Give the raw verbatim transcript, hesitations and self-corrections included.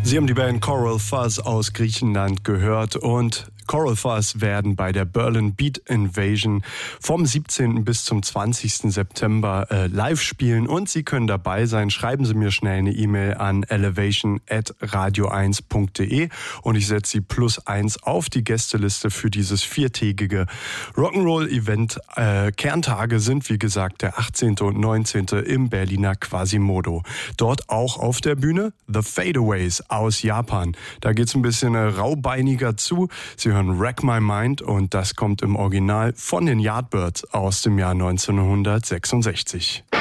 Sie haben die Band Coral Fuzz aus Griechenland gehört und Coral Fuzz werden bei der Berlin Beat Invasion vom siebzehnten bis zum zwanzigsten September äh, live spielen und Sie können dabei sein. Schreiben Sie mir schnell eine E-Mail an elevation at radio eins punkt de und ich setze Sie plus eins auf die Gästeliste für dieses viertägige Rock'n'Roll-Event. Äh, Kerntage sind wie gesagt der achtzehnten und neunzehnten im Berliner Quasimodo. Dort auch auf der Bühne The Fadeaways aus Japan. Da geht's ein bisschen äh, raubeiniger zu. Sie hören Wreck My Mind und das kommt im Original von den Yardbirds aus dem Jahr neunzehnhundertsechsundsechzig.